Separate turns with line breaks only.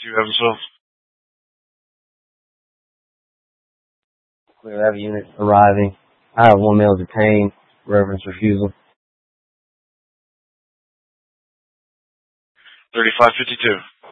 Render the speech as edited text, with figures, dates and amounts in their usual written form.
Evansville.
Clear Ave unit arriving. I have one male detained. Reference refusal.
3552.